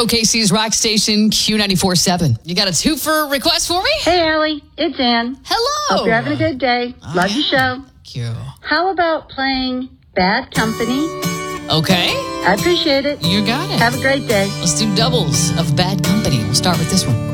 OKC's rock station Q94.7. You got a twofer request for me? Hey, Allie. It's Ann. Hello. Hope you're having a good day. Love your show. Thank you. How about playing Bad Company? Okay. I appreciate it. You got it. Have a great day. Let's do doubles of Bad Company. We'll start with this one.